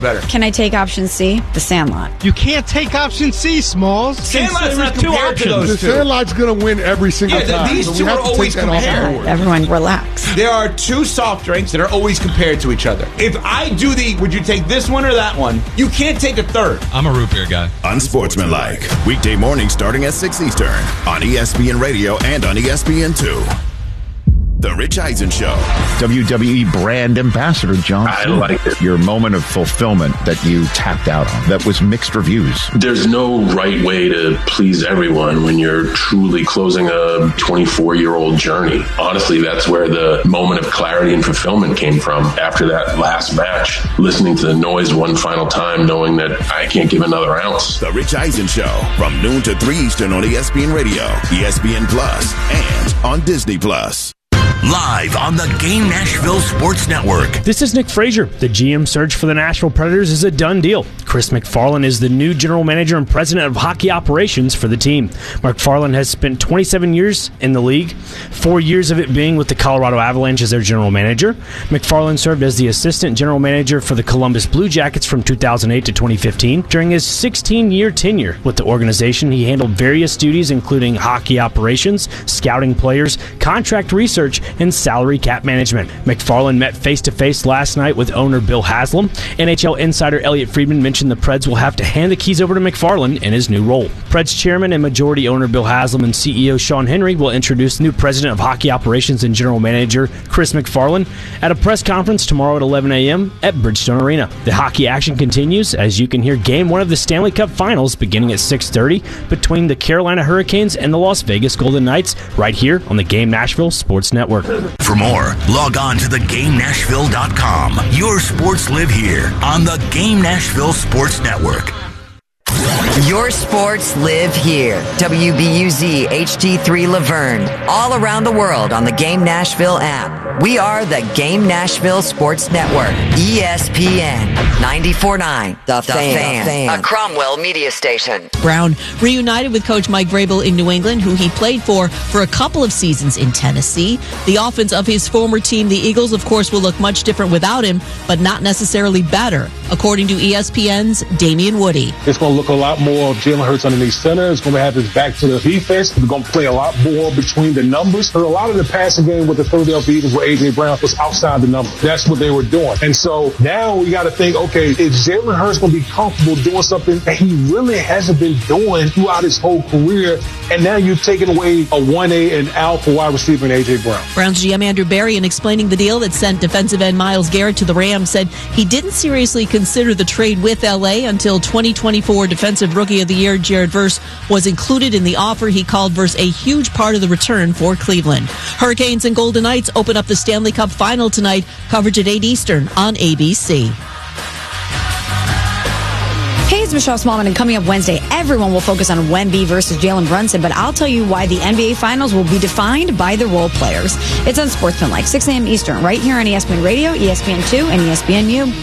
better. Can I take option C? The Sandlot. You can't take option C, Smalls. Sandlot's not two options. The Sandlot's going to win every single time. These two are always compared. Everyone relax. There are two soft drinks that are always compared to each other. If I do would you take this one or that one? You can't take a third. I'm a root beer guy. Unsportsmanlike. Weekday mornings starting at 6 Eastern on ESPN Radio and on ESPN2. The Rich Eisen Show. WWE brand ambassador John Cena. I like it. Your moment of fulfillment that you tapped out on. That was mixed reviews. There's no right way to please everyone when you're truly closing a 24-year-old journey. Honestly, that's where the moment of clarity and fulfillment came from after that last match. Listening to the noise one final time, knowing that I can't give another ounce. The Rich Eisen Show from noon to 3 Eastern on ESPN Radio, ESPN Plus, and on Disney Plus. Live on the Game Nashville Sports Network. This is Nick Frazier. The GM search for the Nashville Predators is a done deal. Chris McFarland is the new general manager and president of hockey operations for the team. McFarland has spent 27 years in the league, 4 years of it being with the Colorado Avalanche as their general manager. McFarland served as the assistant general manager for the Columbus Blue Jackets from 2008 to 2015. During his 16-year tenure with the organization, he handled various duties including hockey operations, scouting players, contract research, and salary cap management. McFarland met face-to-face last night with owner Bill Haslam. NHL insider Elliot Friedman mentioned the Preds will have to hand the keys over to McFarland in his new role. Preds chairman and majority owner Bill Haslam and CEO Sean Henry will introduce new president of hockey operations and general manager Chris McFarland at a press conference tomorrow at 11 a.m. at Bridgestone Arena. The hockey action continues as you can hear Game 1 of the Stanley Cup Finals beginning at 6:30 between the Carolina Hurricanes and the Las Vegas Golden Knights right here on the Game Nashville Sports Network. For more, log on to theGameNashville.com. Your sports live here on the Game Nashville Sports Network. Your sports live here. WBUZ HD3 Laverne. All around the world on the Game Nashville app. We are the Game Nashville Sports Network. ESPN 94.9. The Fan. A Cromwell media station. Brown reunited with coach Mike Vrabel in New England, who he played for a couple of seasons in Tennessee. The offense of his former team, the Eagles, of course, will look much different without him, but not necessarily better, according to ESPN's Damian Woody. It's going to look a lot more of Jalen Hurts underneath center. It's going to have his back to the defense. We're going to play a lot more between the numbers. But a lot of the passing game with the Philadelphia Eagles with A.J. Brown was outside the numbers. That's what they were doing. And so now we got to think, okay, is Jalen Hurts going to be comfortable doing something that he really hasn't been doing throughout his whole career? And now you've taken away a 1A and alpha wide receiver in A.J. Brown. Browns GM Andrew Berry, in explaining the deal that sent defensive end Myles Garrett to the Rams, said he didn't seriously consider the trade with L.A. until 2024 Defensive Rookie of the Year Jared Verse was included in the offer. He called Verse a huge part of the return for Cleveland. Hurricanes and Golden Knights open up the Stanley Cup Final tonight. Coverage at 8 Eastern on ABC. Hey, it's Michelle Smallman, and coming up Wednesday, everyone will focus on Wemby versus Jalen Brunson, but I'll tell you why the NBA Finals will be defined by the role players. It's on Sportsmanlike, 6 a.m. Eastern, right here on ESPN Radio, ESPN2, and ESPNU.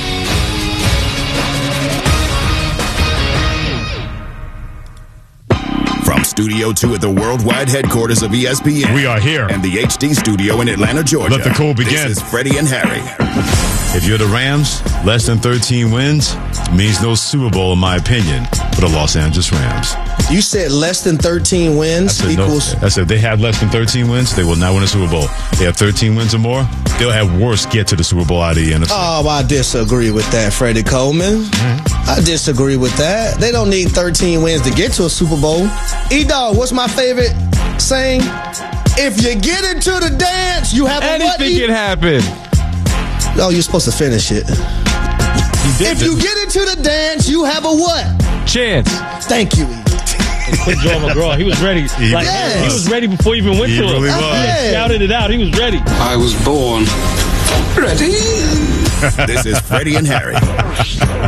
From Studio 2 at the worldwide headquarters of ESPN. We are here. And the HD studio in Atlanta, Georgia. Let the cool begin. This is Freddie and Harry. If you're the Rams, less than 13 wins means no Super Bowl, in my opinion, for the Los Angeles Rams. You said less than 13 wins equals... I said they have less than 13 wins, they will not win a Super Bowl. They have 13 wins or more, they'll have worse get to the Super Bowl out of the NFC. Oh, I disagree with that, Freddie Coleman. I disagree with that. They don't need 13 wins to get to a Super Bowl. E-Dog, what's my favorite saying? If you get into the dance, you have a what? Anything can happen. No, you're supposed to finish it. If you get into the dance, you have a what? Chance. Thank you. Quick Joe McGraw. He was ready. He was ready before he even went to it. Really He shouted it out. He was ready. I was born ready. This is Freddie and Harry.